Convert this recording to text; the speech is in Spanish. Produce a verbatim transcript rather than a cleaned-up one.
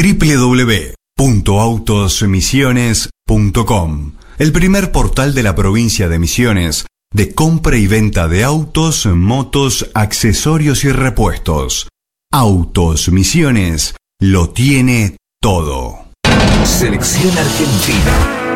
doble u doble u doble u punto autos misiones punto com, el primer portal de la provincia de Misiones de compra y venta de autos, motos, accesorios y repuestos. Autos Misiones lo tiene todo. Selección Argentina.